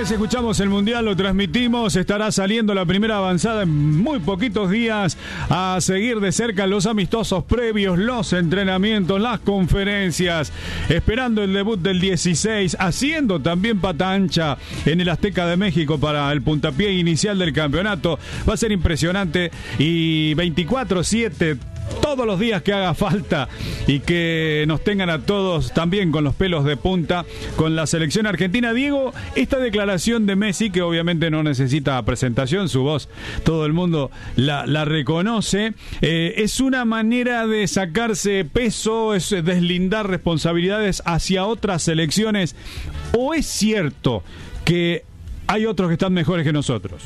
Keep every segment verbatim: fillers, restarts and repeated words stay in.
Les escuchamos el Mundial, lo transmitimos, estará saliendo la primera avanzada en muy poquitos días, a seguir de cerca los amistosos previos, los entrenamientos, las conferencias, esperando el debut del dieciséis, haciendo también pata ancha en el Azteca de México para el puntapié inicial del campeonato. Va a ser impresionante y veinticuatro siete todos los días que haga falta, y que nos tengan a todos también con los pelos de punta con la selección argentina. Diego, esta declaración de Messi, que obviamente no necesita presentación, su voz todo el mundo la, la reconoce, eh, ¿es una manera de sacarse peso, es deslindar responsabilidades hacia otras selecciones, o es cierto que hay otros que están mejores que nosotros?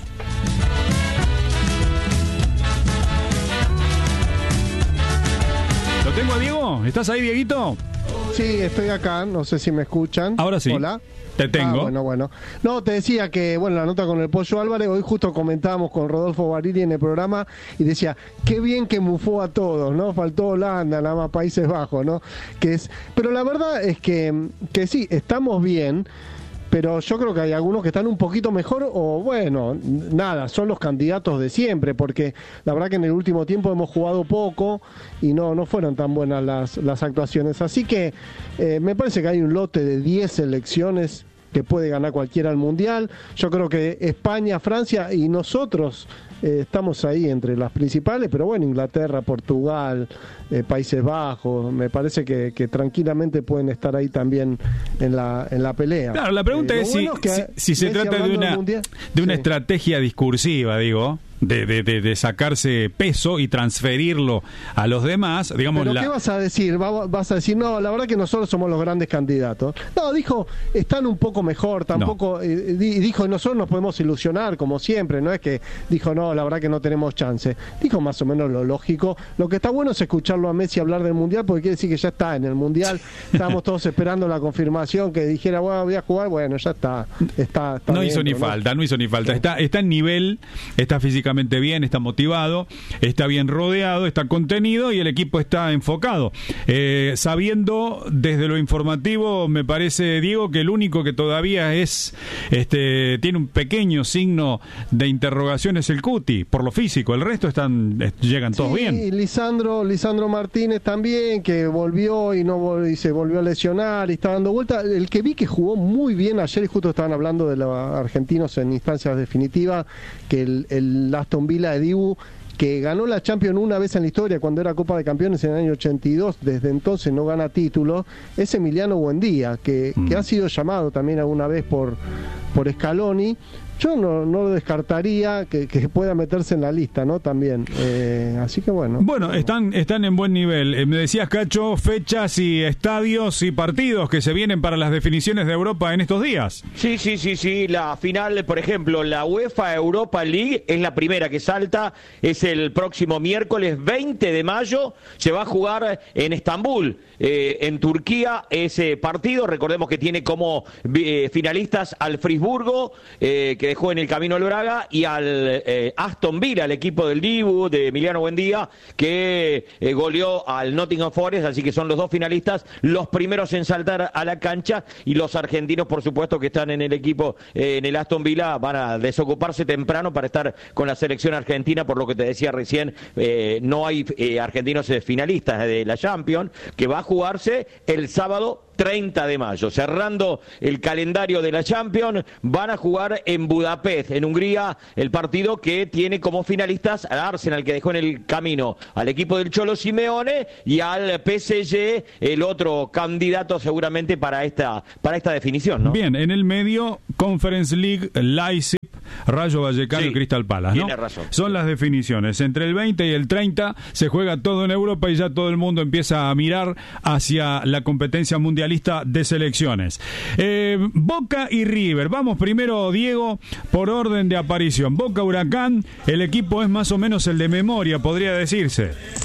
¿Lo tengo a Diego? ¿Estás ahí, Dieguito? Sí, estoy acá, no sé si me escuchan. Ahora sí. Hola. Te tengo. Ah, bueno, bueno. No, te decía que, bueno, la nota con el Pollo Álvarez, hoy justo comentábamos con Rodolfo Barili en el programa y decía, qué bien que mufó a todos, ¿no? Faltó Holanda, nada más Países Bajos, ¿no? Que es, pero la verdad es que, que sí, estamos bien, pero yo creo que hay algunos que están un poquito mejor, o bueno, nada, son los candidatos de siempre, porque la verdad que en el último tiempo hemos jugado poco y no, no fueron tan buenas las, las actuaciones. Así que eh, me parece que hay un lote de diez selecciones que puede ganar cualquiera al Mundial. Yo creo que España, Francia y nosotros eh, estamos ahí entre las principales, pero bueno, Inglaterra, Portugal, eh, Países Bajos, me parece que, que tranquilamente pueden estar ahí también en la, en la pelea. Claro, la pregunta eh, es si, bueno es si, si se trata de una, de una sí. estrategia discursiva, digo, De, de, de, de sacarse peso y transferirlo a los demás, digamos. ¿Pero la... qué vas a decir? ¿Vas a decir, no, la verdad que nosotros somos los grandes candidatos? No, dijo, están un poco mejor, tampoco, no. eh, dijo, nosotros nos podemos ilusionar, como siempre, no es que dijo, no, la verdad que no tenemos chance. Dijo más o menos lo lógico. Lo que está bueno es escucharlo a Messi hablar del Mundial, porque quiere decir que ya está en el Mundial. Estábamos todos esperando la confirmación, que dijera, bueno, voy a jugar, bueno, ya está. está, está no dentro, hizo ni ¿no? falta, no hizo ni falta. Está, está en nivel, está físicamente bien, está motivado, está bien rodeado, está contenido y el equipo está enfocado. Eh, sabiendo desde lo informativo, me parece, Diego, que el único que todavía es este tiene un pequeño signo de interrogación es el Cuti, por lo físico. El resto están llegan todos sí, bien. Y Lisandro, Lisandro Martínez también, que volvió y no y se volvió a lesionar y está dando vuelta. El que vi que jugó muy bien ayer, y justo estaban hablando de los argentinos en instancias definitivas, que el, el Aston Villa de Dibu, que ganó la Champions una vez en la historia cuando era Copa de Campeones en el año ochenta y dos, desde entonces no gana título, es Emiliano Buendía, que, mm. que ha sido llamado también alguna vez por, por Scaloni. Yo no, no lo descartaría que, que pueda meterse en la lista, ¿no? También. Eh, así que bueno. Bueno, están, están en buen nivel. Eh, me decías, Cacho, fechas y estadios y partidos que se vienen para las definiciones de Europa en estos días. Sí, sí, sí, sí. La final, por ejemplo, la UEFA Europa League es la primera que salta. Es el próximo miércoles veinte de mayo. Se va a jugar en Estambul, eh, en Turquía, ese partido. Recordemos que tiene como eh, finalistas al Friburgo, eh, que dejó en el camino al Braga, y al eh, Aston Villa, el equipo del Dibu, de Emiliano Buendía, que eh, goleó al Nottingham Forest, así que son los dos finalistas, los primeros en saltar a la cancha, y los argentinos, por supuesto, que están en el equipo, eh, en el Aston Villa, van a desocuparse temprano para estar con la selección argentina, por lo que te decía recién, eh, no hay eh, argentinos eh, finalistas de la Champions, que va a jugarse el sábado treinta de mayo, cerrando el calendario de la Champions. Van a jugar en Budapest, en Hungría, el partido que tiene como finalistas al Arsenal, que dejó en el camino al equipo del Cholo Simeone, y al P S G, el otro candidato seguramente para esta para esta definición, ¿no? Bien, en el medio, Conference League, Leipzig, Rayo Vallecano, sí, y Crystal Palace, ¿no? Tiene razón. Son las definiciones. Entre el veinte y el treinta se juega todo en Europa y ya todo el mundo empieza a mirar hacia la competencia mundialista de selecciones. Eh, Boca y River. Vamos primero, Diego, por orden de aparición. Boca Huracán, el equipo es más o menos el de memoria, podría decirse.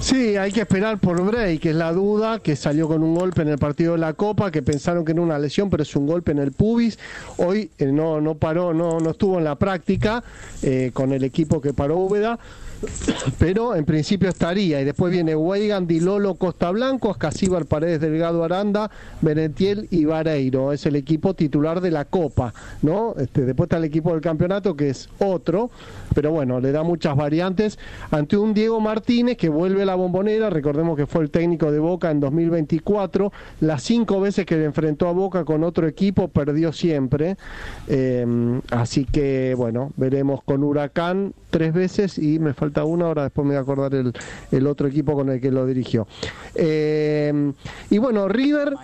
Sí, hay que esperar por Bray, que es la duda, que salió con un golpe en el partido de la Copa, que pensaron que era una lesión, pero es un golpe en el pubis. Hoy eh, no no paró, no no estuvo en la práctica eh, con el equipo que paró Úbeda, pero en principio estaría. Y después viene Weigan, Dilolo, Costa Blanco, Ascasíbar, Paredes, Delgado, Aranda, Benetiel y Vareiro. Es el equipo titular de la Copa, ¿no? Este, después está el equipo del campeonato, que es otro, pero bueno, le da muchas variantes ante un Diego Martínez que vuelve a la Bombonera. Recordemos que fue el técnico de Boca en dos mil veinticuatro, las cinco veces que le enfrentó a Boca con otro equipo perdió siempre, eh, así que bueno, veremos con Huracán tres veces y me falta una, ahora después me voy a acordar el, el otro equipo con el que lo dirigió. Eh, y bueno, River,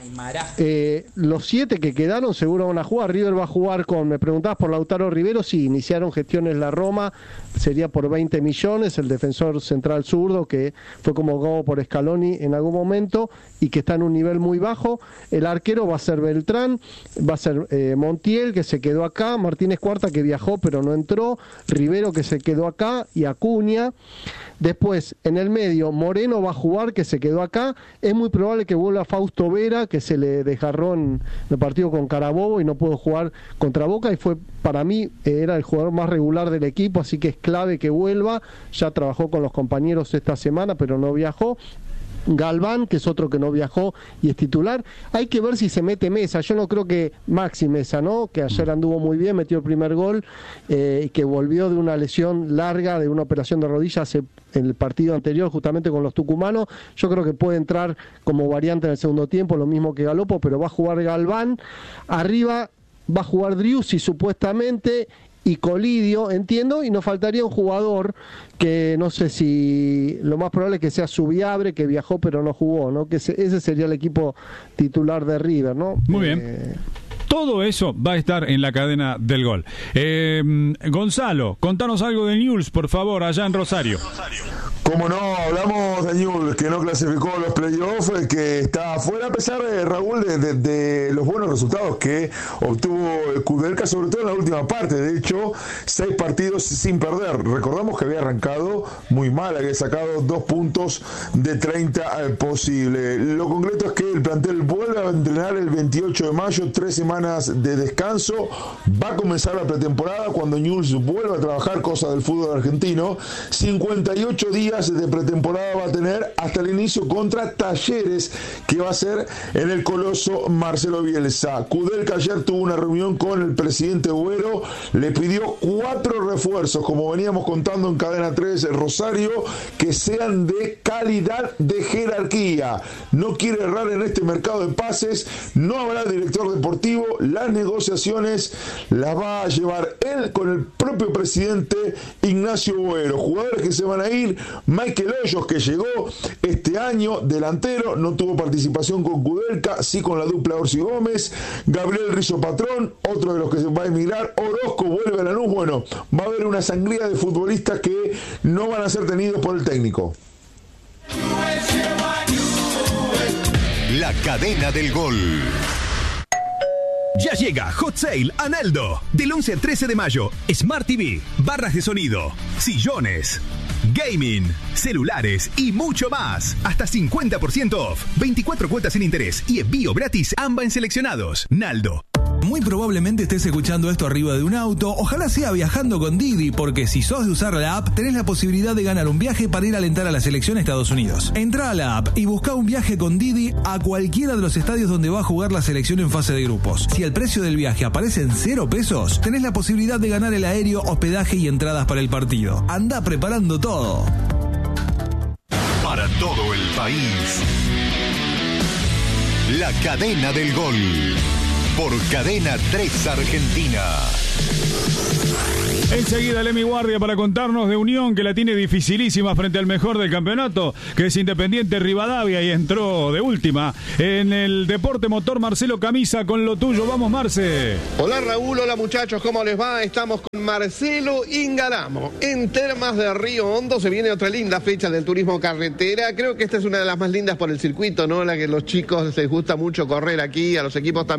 eh, los siete que quedaron seguro van a jugar. River va a jugar con, me preguntabas por Lautaro Rivero, sí, iniciaron gestiones la Roma, sería por veinte millones, el defensor central zurdo que fue convocado por Scaloni en algún momento y que está en un nivel muy bajo. El arquero va a ser Beltrán, va a ser eh, Montiel, que se quedó acá, Martínez Cuarta, que viajó pero no entró, Rivero, que se quedó acá, y Acuña. Después, en el medio, Moreno va a jugar, que se quedó acá. Es muy probable que vuelva Fausto Vera, que se le desgarró en el partido con Carabobo y no pudo jugar contra Boca, y fue, para mí, era el jugador más regular del equipo, así que es clave que vuelva. Ya trabajó con los compañeros esta semana, pero no viajó. Galván, que es otro que no viajó y es titular. Hay que ver si se mete Mesa. Yo no creo que Maxi Mesa, ¿no? Que ayer anduvo muy bien, metió el primer gol, eh, y que volvió de una lesión larga, de una operación de rodilla hace, en el partido anterior, justamente con los tucumanos. Yo creo que puede entrar como variante en el segundo tiempo, lo mismo que Galopo, pero va a jugar Galván. Arriba va a jugar Driussi supuestamente, y Colidio, entiendo, y nos faltaría un jugador que no sé si lo más probable es que sea Subiabre, que viajó pero no jugó, ¿no? Que ese, ese sería el equipo titular de River, ¿no? Muy bien. Eh... Todo eso va a estar en la cadena del gol. Eh, Gonzalo, contanos algo de Newell's, por favor, allá en Rosario. Como no, hablamos de Newell's, que no clasificó los playoffs, que está afuera, a pesar de Raúl, de, de, de los buenos resultados que obtuvo Kudelka, sobre todo en la última parte. De hecho, seis partidos sin perder. Recordamos que había arrancado muy mal, había sacado dos puntos de treinta posible. Lo concreto es que el plantel vuelve a entrenar el veintiocho de mayo, tres semanas de descanso. Va a comenzar la pretemporada cuando Newell's vuelva a trabajar, cosa del fútbol argentino. cincuenta y ocho días de pretemporada va a tener hasta el inicio contra Talleres, que va a ser en el Coloso Marcelo Bielsa. Kudelka ayer tuvo una reunión con el presidente Güero, le pidió cuatro refuerzos, como veníamos contando en Cadena tres Rosario, que sean de calidad, de jerarquía. No quiere errar en este mercado de pases, no habrá director deportivo, las negociaciones las va a llevar él con el propio presidente Ignacio Güero. Jugadores que se van a ir: Michael Hoyos, que llegó este año, delantero, no tuvo participación con Kudelka, sí con la dupla Orsi Gómez. Gabriel Rizzo Patrón, otro de los que se va a emigrar. Orozco vuelve a Lanús. Bueno, va a haber una sangría de futbolistas que no van a ser tenidos por el técnico. La cadena del gol. Ya llega Hot Sale a Naldo. Del once al trece de mayo. Smart T V, barras de sonido, sillones, gaming, celulares y mucho más. Hasta cincuenta por ciento off. veinticuatro cuotas sin interés y envío gratis. Amba en seleccionados. Naldo. Muy probablemente estés escuchando esto arriba de un auto, ojalá sea viajando con Didi, porque si sos de usar la app, tenés la posibilidad de ganar un viaje para ir a alentar a la selección a Estados Unidos. Entrá a la app y buscá un viaje con Didi a cualquiera de los estadios donde va a jugar la selección en fase de grupos. Si el precio del viaje aparece en cero pesos, tenés la posibilidad de ganar el aéreo, hospedaje y entradas para el partido. Andá preparando todo. Para todo el país, la cadena del gol. Por Cadena tres Argentina. Enseguida Lemi Guardia para contarnos de Unión, que la tiene dificilísima frente al mejor del campeonato, que es Independiente Rivadavia, y entró de última en el Deporte Motor Marcelo Camisa con lo tuyo. Vamos, Marce. Hola Raúl, hola muchachos, ¿cómo les va? Estamos con Marcelo Ingaramo. En Termas de Río Hondo se viene otra linda fecha del turismo carretera. Creo que esta es una de las más lindas por el circuito, ¿no? La que los chicos les gusta mucho correr aquí, a los equipos también, Marcelo.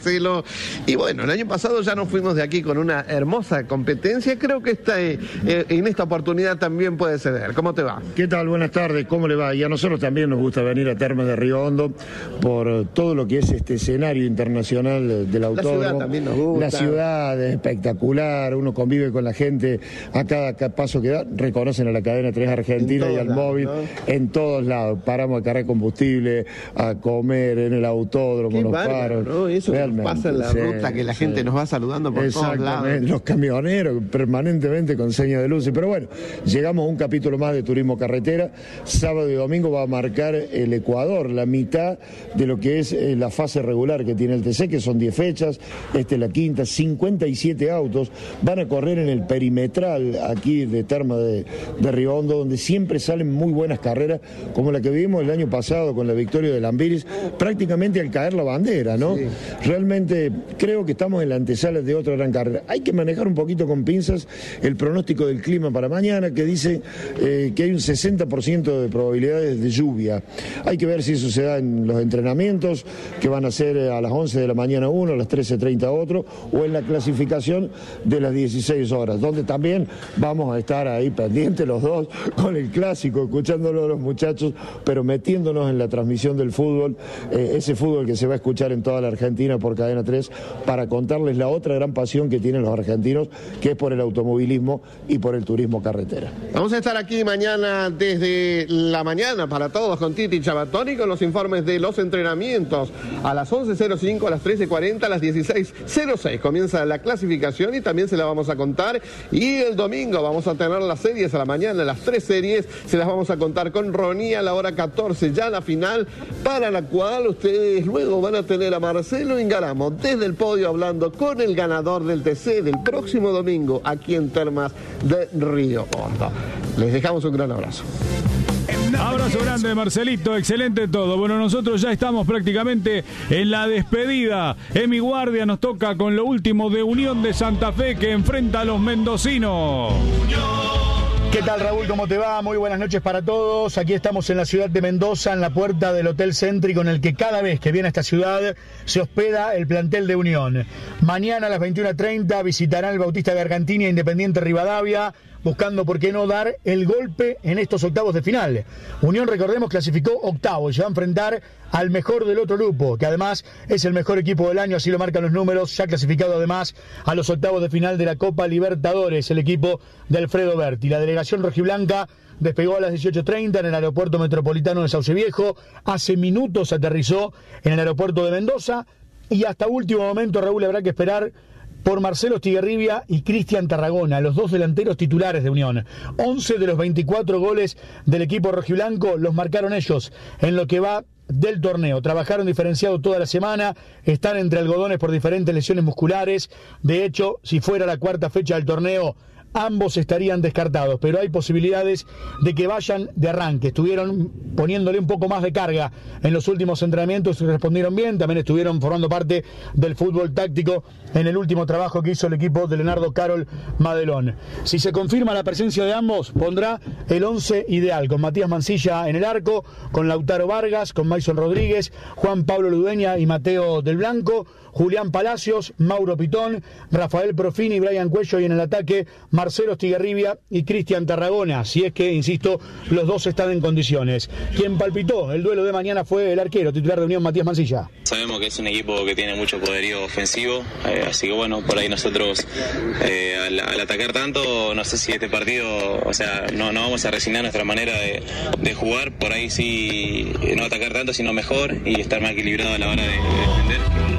Marcelo. Y bueno, el año pasado ya nos fuimos de aquí con una hermosa competencia. Creo que esta, eh, en esta oportunidad también puede ceder. ¿Cómo te va? ¿Qué tal? Buenas tardes, ¿cómo le va? Y a nosotros también nos gusta venir a Termas de Río Hondo por todo lo que es este escenario internacional del autódromo. La ciudad también nos gusta. La ciudad es espectacular, uno convive con la gente a cada paso que da. Reconocen a la cadena tres Argentina y al lados, móvil, ¿no? En todos lados. Paramos a cargar combustible, a comer en el autódromo, Qué nos bárbaro, paran. ¿no? Eso Realmente, pasa en la sí, ruta, que la sí. gente nos va saludando por todos lados. Los camioneros permanentemente con señas de luces. Pero bueno, llegamos a un capítulo más de turismo carretera. Sábado y domingo va a marcar el Ecuador, la mitad de lo que es eh, la fase regular que tiene el T C, que son diez fechas, esta es la quinta, cincuenta y siete autos van a correr en el perimetral aquí de Termas de, de Río Hondo, donde siempre salen muy buenas carreras, como la que vimos el año pasado con la victoria de Lambiris, prácticamente al caer la bandera, ¿no? Sí. Realmente creo que estamos en la antesala de otra gran carrera. Hay que manejar un poquito con pinzas el pronóstico del clima para mañana, que dice eh, que hay un sesenta por ciento de probabilidades de lluvia. Hay que ver si eso se da en los entrenamientos, que van a ser a las once de la mañana uno, a las trece treinta otro, o en la clasificación de las dieciséis horas, donde también vamos a estar ahí pendientes los dos con el clásico, escuchándolo a los muchachos, pero metiéndonos en la transmisión del fútbol, eh, ese fútbol que se va a escuchar en toda la Argentina por Cadena tres, para contarles la otra gran pasión que tienen los argentinos, que es por el automovilismo y por el turismo carretera. Vamos a estar aquí mañana desde la mañana para todos con Titi Chabatoni con los informes de los entrenamientos. A las once cero cinco, a las trece cuarenta, a las dieciséis cero seis comienza la clasificación y también se la vamos a contar. Y el domingo vamos a tener las series a la mañana, las tres series se las vamos a contar con Ronnie a la hora catorce, ya la final, para la cual ustedes luego van a tener a Marcelo Ingaramo desde el podio hablando con el ganador del T C del próximo domingo aquí en Termas de Río Hondo. Les dejamos un gran abrazo. Abrazo grande, Marcelito, excelente todo. Bueno, nosotros ya estamos prácticamente en la despedida. Emi Guardia nos toca con lo último de Unión de Santa Fe, que enfrenta a los mendocinos. ¿Qué tal, Raúl? ¿Cómo te va? Muy buenas noches para todos. Aquí estamos en la ciudad de Mendoza, en la puerta del Hotel Céntrico, en el que cada vez que viene a esta ciudad se hospeda el plantel de Unión. Mañana a las veintiuna treinta visitarán el Bautista de Argentina Independiente Rivadavia, buscando, por qué no, dar el golpe en estos octavos de final. Unión, recordemos, clasificó octavo y se va a enfrentar al mejor del otro grupo, que además es el mejor equipo del año, así lo marcan los números, ya clasificado además a los octavos de final de la Copa Libertadores, el equipo de Alfredo Berti. La delegación rojiblanca despegó a las dieciocho treinta en el aeropuerto metropolitano de Sauce Viejo, hace minutos aterrizó en el aeropuerto de Mendoza y hasta último momento, Raúl, habrá que esperar por Marcelo Estigarribia y Cristian Tarragona, los dos delanteros titulares de Unión. once de los veinticuatro goles del equipo rojiblanco los marcaron ellos en lo que va del torneo. Trabajaron diferenciado toda la semana, están entre algodones por diferentes lesiones musculares. De hecho, si fuera la cuarta fecha del torneo, ambos estarían descartados, pero hay posibilidades de que vayan de arranque. Estuvieron poniéndole un poco más de carga en los últimos entrenamientos y respondieron bien. También estuvieron formando parte del fútbol táctico en el último trabajo que hizo el equipo de Leonardo Carol Madelón. Si se confirma la presencia de ambos, pondrá el once ideal, con Matías Mancilla en el arco, con Lautaro Vargas, con Mason Rodríguez, Juan Pablo Ludueña y Mateo del Blanco, Julián Palacios, Mauro Pitón, Rafael Profini, Brian Cuello, y en el ataque Marcelo Estigarribia y Cristian Tarragona, si es que, insisto, los dos están en condiciones. Quien palpitó el duelo de mañana fue el arquero titular de Unión, Matías Mancilla. Sabemos que es un equipo que tiene mucho poderío ofensivo, eh, así que bueno, por ahí nosotros eh, al, al atacar tanto, no sé si este partido, o sea, no, no vamos a resignar nuestra manera de, de jugar, por ahí sí, no atacar tanto, sino mejor y estar más equilibrado a la hora de, de defender.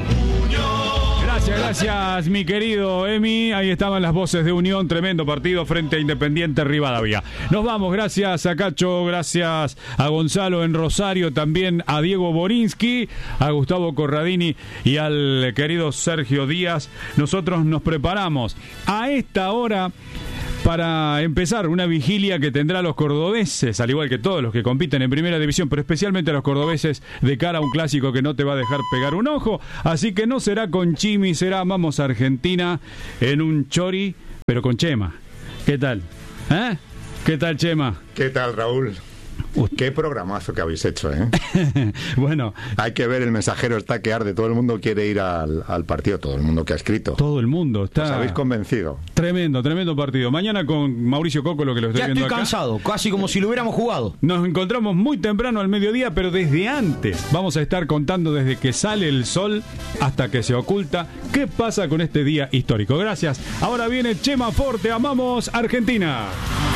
Gracias, gracias, mi querido Emi. Ahí estaban las voces de Unión. Tremendo partido frente a Independiente Rivadavia. Nos vamos. Gracias a Cacho, gracias a Gonzalo en Rosario, también a Diego Borinsky, a Gustavo Corradini y al querido Sergio Díaz. Nosotros nos preparamos a esta hora para empezar una vigilia que tendrá los cordobeses, al igual que todos los que compiten en primera división, pero especialmente a los cordobeses, de cara a un clásico que no te va a dejar pegar un ojo. Así que no será con Chimi, será vamos a Argentina en un chori, pero con Chema. ¿Qué tal? ¿Eh? ¿Qué tal, Chema? ¿Qué tal, Raúl? Qué programazo que habéis hecho, ¿eh? Bueno. Hay que ver, el mensajero está que arde, todo el mundo quiere ir al, al partido, todo el mundo que ha escrito. Todo el mundo está... Os habéis convencido. Tremendo, tremendo partido. Mañana con Mauricio Coco, lo que lo estoy ya viendo estoy acá. cansado, casi como si lo hubiéramos jugado. Nos encontramos muy temprano al mediodía, pero desde antes vamos a estar contando desde que sale el sol hasta que se oculta qué pasa con este día histórico. Gracias. Ahora viene Chema Forte, amamos Argentina.